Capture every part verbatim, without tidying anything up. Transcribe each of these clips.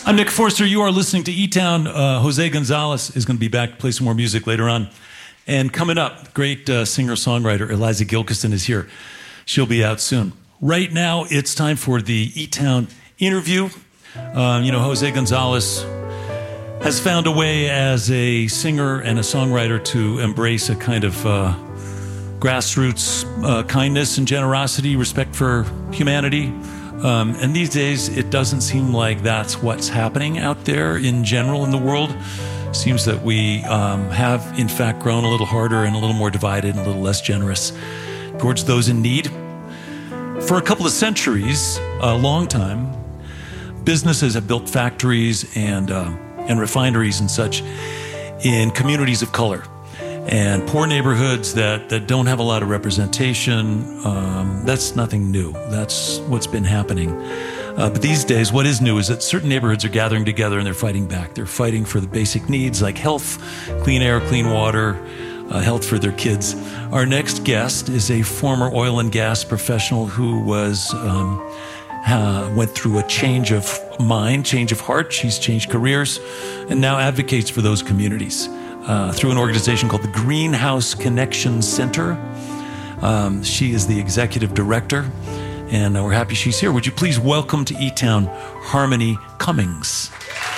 I'm Nick Forster. You are listening to E-Town. Uh, Jose Gonzalez is going to be back to play some more music later on. And coming up, great uh, singer-songwriter Eliza Gilkison is here. She'll be out soon. Right now, it's time for the E-Town interview. Um, you know, Jose Gonzalez has found a way as a singer and a songwriter to embrace a kind of uh, grassroots uh, kindness and generosity, respect for humanity. Um, and these days, it doesn't seem like that's what's happening out there in general in the world. Seems that we um, have, in fact, grown a little harder and a little more divided and a little less generous towards those in need. For a couple of centuries, a long time, businesses have built factories and uh, and refineries and such in communities of color and poor neighborhoods that, that don't have a lot of representation. Um, that's nothing new. That's what's been happening. Uh, but these days, what is new is that certain neighborhoods are gathering together and they're fighting back. They're fighting for the basic needs like health, clean air, clean water, uh, health for their kids. Our next guest is a former oil and gas professional who was um, uh, went through a change of mind, change of heart. She's changed careers and now advocates for those communities uh, through an organization called the Greenhouse Connection Center. Um, she is the executive director, and we're happy she's here. Would you please welcome to E-Town Harmony Cummings.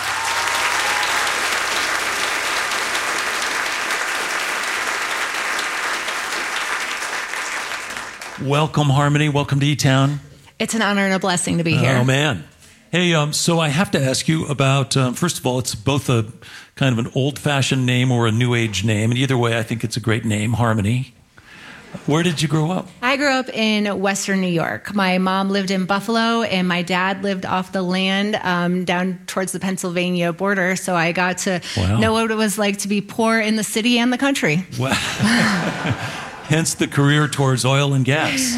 Welcome, Harmony. Welcome to E-Town. It's an honor and a blessing to be here. Oh, man. Hey, um, so I have to ask you about, um, first of all, it's both a kind of an old-fashioned name or a new age name. And either way, I think it's a great name, Harmony. Where did you grow up? I grew up in Western New York. My mom lived in Buffalo, and my dad lived off the land um, down towards the Pennsylvania border. So I got to Wow. know what it was like to be poor in the city and the country. Well, hence the career towards oil and gas.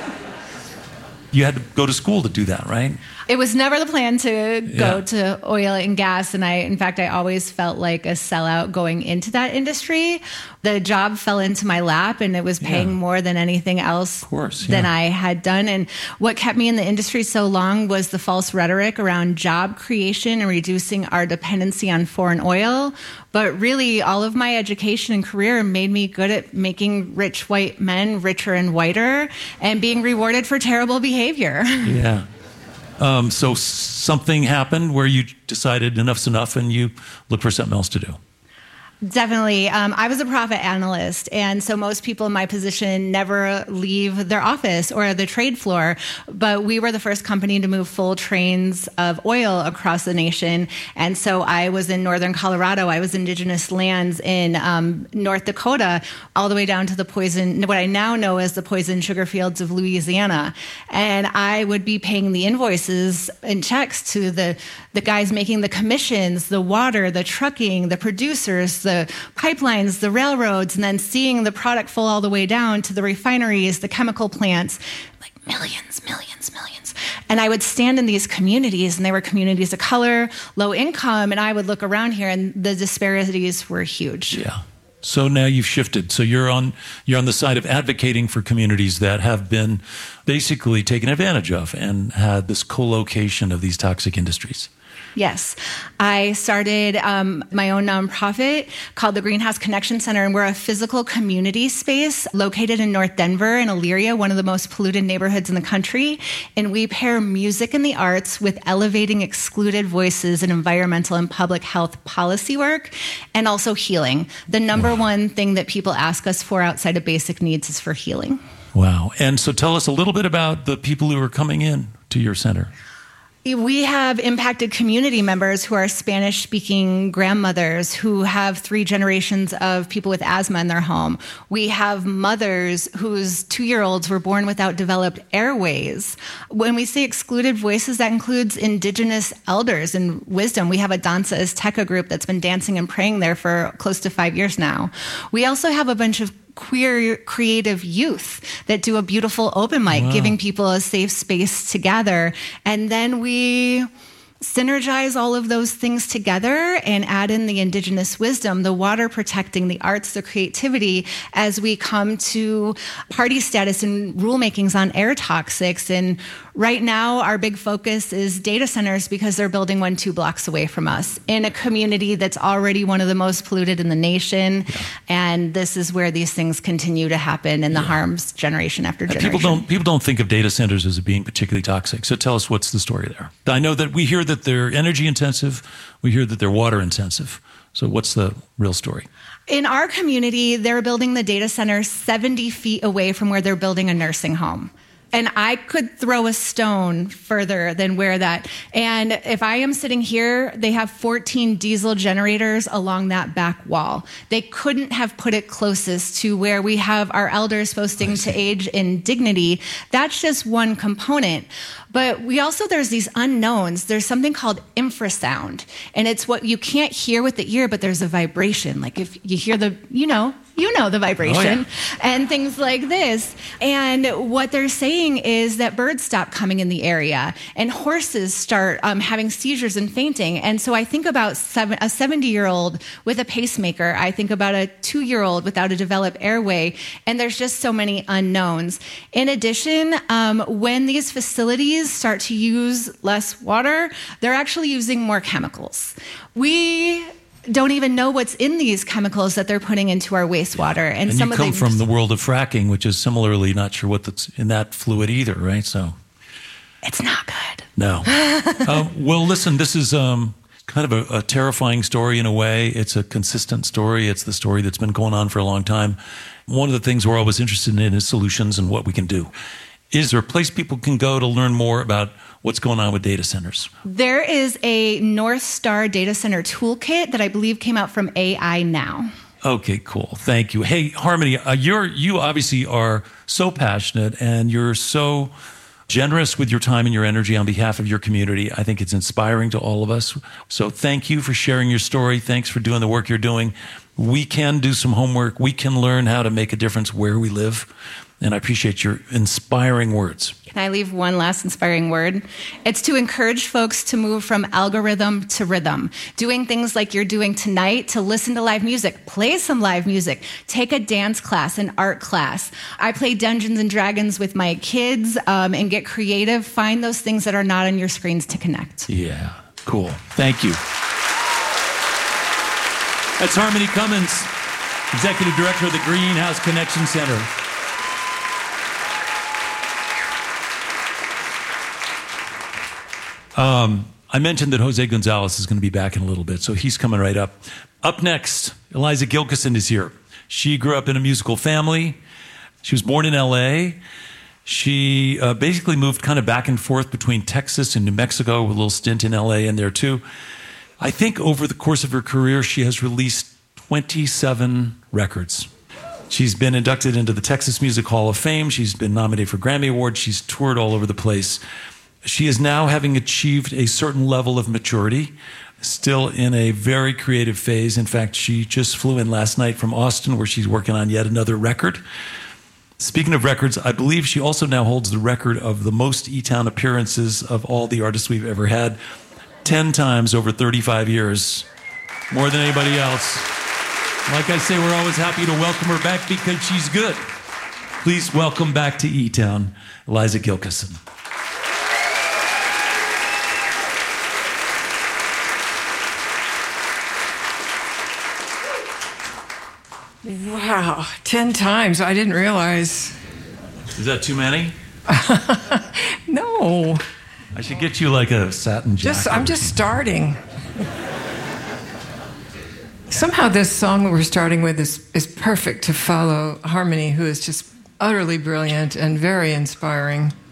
You had to go to school to do that, right? It was never the plan to go Yeah. to oil and gas. And I, in fact, I always felt like a sellout going into that industry. The job fell into my lap and it was paying Yeah. more than anything else Of course, than yeah. I had done. And what kept me in the industry so long was the false rhetoric around job creation and reducing our dependency on foreign oil. But really, all of my education and career made me good at making rich white men richer and whiter and being rewarded for terrible behavior. Yeah. Um, so s- something happened where you decided enough's enough and you looked for something else to do. Definitely. Um, I was a profit analyst, and so most people in my position never leave their office or the trade floor, but we were the first company to move full trains of oil across the nation, and so I was in northern Colorado. I was indigenous lands in um, North Dakota, all the way down to the poison, what I now know as the poison sugar fields of Louisiana, and I would be paying the invoices and checks to the, the guys making the commissions, the water, the trucking, the producers, the pipelines, the railroads, and then seeing the product flow all the way down to the refineries, the chemical plants, like millions, millions, millions. And I would stand in these communities, and they were communities of color, low income, and I would look around here, and the disparities were huge. Yeah. So now you've shifted. So you're on you're on the side of advocating for communities that have been basically taken advantage of and had this co-location of these toxic industries. Yes. I started um, my own nonprofit called the Greenhouse Connection Center, and we're a physical community space located in North Denver in Elyria, one of the most polluted neighborhoods in the country. And we pair music and the arts with elevating excluded voices in environmental and public health policy work, and also healing. The number Wow. one thing that people ask us for outside of basic needs is for healing. Wow. And so tell us a little bit about the people who are coming in to your center. We have impacted community members who are Spanish-speaking grandmothers who have three generations of people with asthma in their home. We have mothers whose two-year-olds were born without developed airways. When we say excluded voices, that includes indigenous elders and wisdom. We have a Danza Azteca group that's been dancing and praying there for close to five years now. We also have a bunch of queer creative youth that do a beautiful open mic, Wow. giving people a safe space to gather. And then we synergize all of those things together and add in the indigenous wisdom, the water protecting, the arts, the creativity, as we come to party status and rulemakings on air toxics and Right now, our big focus is data centers because they're building one two blocks away from us in a community that's already one of the most polluted in the nation. Yeah. And this is where these things continue to happen and the yeah. harms generation after generation. People don't, people don't think of data centers as being particularly toxic. So tell us, what's the story there? I know that we hear that they're energy intensive. We hear that they're water intensive. So what's the real story? In our community, they're building the data center seventy feet away from where they're building a nursing home. And I could throw a stone further than where that. And if I am sitting here, they have fourteen diesel generators along that back wall. They couldn't have put it closest to where we have our elders posting to age in dignity. That's just one component. But we also, there's these unknowns. There's something called infrasound. And it's what you can't hear with the ear, but there's a vibration. Like if you hear the, you know, you know the vibration, oh, yeah. and things like this. And what they're saying is that birds stop coming in the area and horses start um, having seizures and fainting. And so I think about seven, a seventy-year-old with a pacemaker. I think about a two-year-old without a developed airway. And there's just so many unknowns. In addition, um, when these facilities start to use less water, they're actually using more chemicals. We don't even know what's in these chemicals that they're putting into our wastewater. And, and some you come of from the world of fracking, which is similarly not sure what's in that fluid either, right? So it's not good. No. uh, well, listen, this is um, kind of a, a terrifying story in a way. It's a consistent story. It's the story that's been going on for a long time. One of the things we're always interested in is solutions and what we can do. Is there a place people can go to learn more about what's going on with data centers? There is a North Star Data Center Toolkit that I believe came out from A I Now. Okay, cool. Thank you. Hey, Harmony, uh, you're you obviously are so passionate and you're so generous with your time and your energy on behalf of your community. I think it's inspiring to all of us. So thank you for sharing your story. Thanks for doing the work you're doing. We can do some homework. We can learn how to make a difference where we live. And I appreciate your inspiring words. Can I leave one last inspiring word? It's to encourage folks to move from algorithm to rhythm. Doing things like you're doing tonight, to listen to live music, play some live music, take a dance class, an art class. I play Dungeons and Dragons with my kids um, and get creative. Find those things that are not on your screens to connect. Yeah, cool. Thank you. That's Harmony Cummins, Executive Director of the Greenhouse Connection Center. Um, I mentioned that Jose Gonzalez is going to be back in a little bit, so he's coming right up. Up next, Eliza Gilkyson is here. She grew up in a musical family. She was born in L A. She uh, basically moved kind of back and forth between Texas and New Mexico with a little stint in L A in there too. I think over the course of her career, she has released twenty-seven records. She's been inducted into the Texas Music Hall of Fame. She's been nominated for Grammy Awards. She's toured all over the place. She is now having achieved a certain level of maturity, still in a very creative phase. In fact, she just flew in last night from Austin, where she's working on yet another record. Speaking of records, I believe she also now holds the record of the most E-Town appearances of all the artists we've ever had, ten times over thirty-five years, more than anybody else. Like I say, we're always happy to welcome her back because she's good. Please welcome back to E-Town, Eliza Gilkyson. Wow, ten times. I didn't realize. Is that too many? No. I should get you like a satin jacket. Just, I'm just starting. Somehow this song that we're starting with is, is perfect to follow Harmony, who is just utterly brilliant and very inspiring.